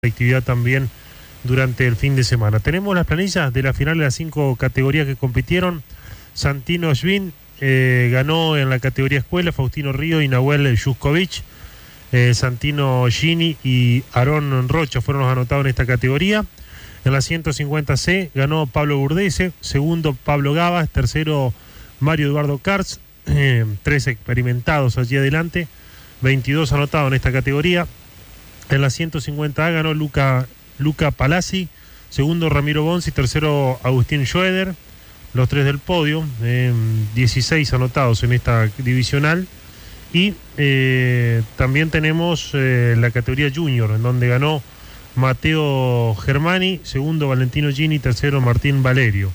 actividad también durante el fin de semana. Tenemos las planillas de la final de las 5 categorías que compitieron. Santino Schwinn ganó en la categoría escuela, Faustino Río y Nahuel Yuskovic. Santino Gini y Aarón Rocha fueron los anotados en esta categoría. En la 150C ganó Pablo Burdese, segundo Pablo Gabas, tercero Mario Eduardo Karz, 3 experimentados allí adelante, 22 anotados en esta categoría. En la 150A ganó Luca Palazzi, segundo Ramiro Bonzi, tercero Agustín Schroeder, los 3 del podio, 16 anotados en esta divisional. Y también tenemos la categoría junior, en donde ganó Mateo Germani, segundo Valentino Gini, tercero Martín Valerio.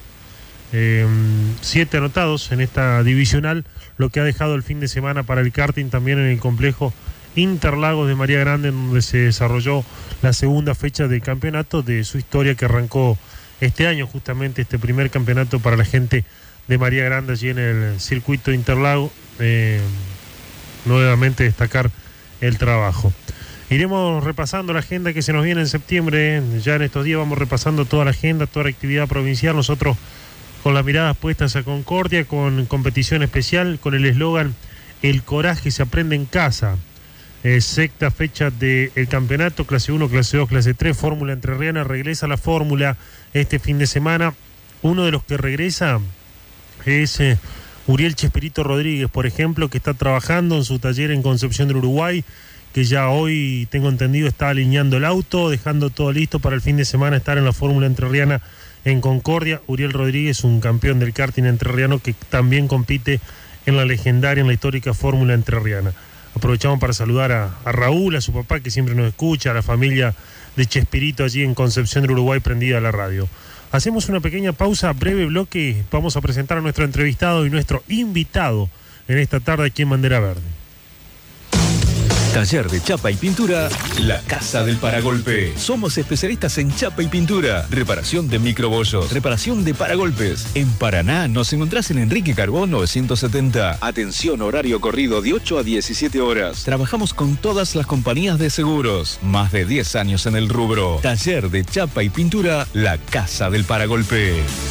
7 anotados en esta divisional, lo que ha dejado el fin de semana para el karting también en el complejo Interlagos de María Grande, donde se desarrolló la segunda fecha del campeonato de su historia, que arrancó este año, justamente este primer campeonato para la gente de María Grande allí en el circuito Interlagos. Nuevamente destacar el trabajo. Iremos repasando la agenda que se nos viene en septiembre. Ya en estos días vamos repasando toda la agenda, toda la actividad provincial. Nosotros con las miradas puestas a Concordia, con competición especial, con el eslogan "El coraje se aprende en casa". Sexta fecha del campeonato, clase 1, clase 2, clase 3, Fórmula Entrerriana. Regresa la Fórmula este fin de semana. Uno de los que regresa es Uriel Chespirito Rodríguez, por ejemplo, que está trabajando en su taller en Concepción del Uruguay, que ya hoy, tengo entendido, está alineando el auto, dejando todo listo para el fin de semana estar en la Fórmula Entrerriana en Concordia. Uriel Rodríguez, un campeón del karting entrerriano que también compite en la legendaria, en la histórica Fórmula Entrerriana. Aprovechamos para saludar a Raúl, a su papá, que siempre nos escucha, a la familia de Chespirito allí en Concepción del Uruguay, prendida a la radio. Hacemos una pequeña pausa, breve bloque. Vamos a presentar a nuestro entrevistado y nuestro invitado en esta tarde aquí en Bandera Verde. Taller de chapa y pintura, La Casa del Paragolpe. Somos especialistas en chapa y pintura, reparación de microbollos, reparación de paragolpes. En Paraná nos encontrás en Enrique Carbón 970. Atención, horario corrido de 8 a 17 horas. Trabajamos con todas las compañías de seguros. Más de 10 años en el rubro. Taller de chapa y pintura, La Casa del Paragolpe.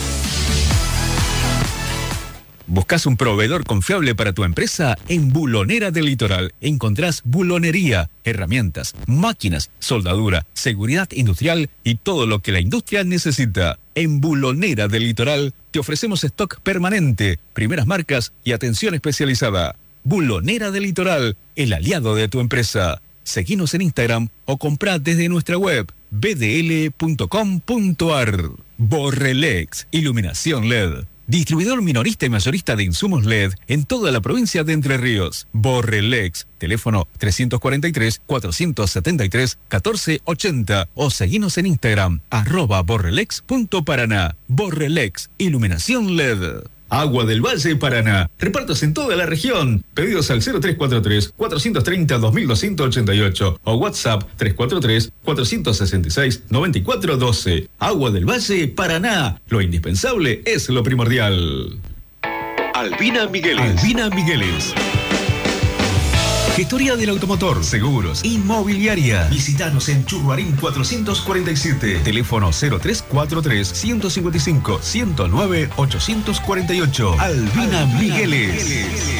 ¿Buscas un proveedor confiable para tu empresa? En Bulonera del Litoral encontrás bulonería, herramientas, máquinas, soldadura, seguridad industrial y todo lo que la industria necesita. En Bulonera del Litoral te ofrecemos stock permanente, primeras marcas y atención especializada. Bulonera del Litoral, el aliado de tu empresa. Seguinos en Instagram o comprá desde nuestra web bdl.com.ar. Borrelex, iluminación LED. Distribuidor minorista y mayorista de insumos LED en toda la provincia de Entre Ríos. Borrelex, teléfono 343-473-1480 o seguinos en Instagram, @borrelex.paraná. Borrelex, iluminación LED. Agua del Valle Paraná. Repartos en toda la región. Pedidos al 0343-430-2288 o WhatsApp 343-466-9412. Agua del Valle Paraná. Lo indispensable es lo primordial. Albina Migueles. Albina Migueles. Gestoría del automotor, seguros, inmobiliaria. Visítanos en Churruarín 447. Teléfono 0343-155-109-848. Albina Migueles.